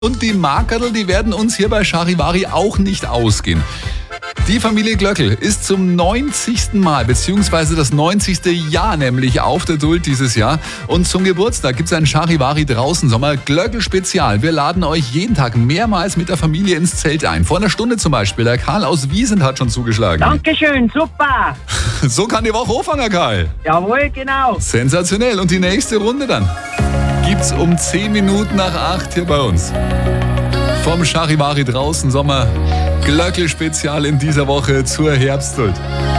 Und die Markerl, die werden uns hier bei Charivari auch nicht ausgehen. Die Familie Glöckl ist zum 90. Mal, beziehungsweise das 90. Jahr nämlich auf der Duld dieses Jahr. Und zum Geburtstag gibt es ein Charivari draußen Sommer Glöckl Spezial. Wir laden euch jeden Tag mehrmals mit der Familie ins Zelt ein. Vor einer Stunde zum Beispiel. Der Karl aus Wiesent hat schon zugeschlagen. Dankeschön, super. So kann die Woche anfangen, Karl. Jawohl, genau. Sensationell. Und die nächste Runde dann gibt's um 10 Minuten nach 8 hier bei uns. Vom Charivari draußen Sommer Glöckl Spezial in dieser Woche zur Herbstduld.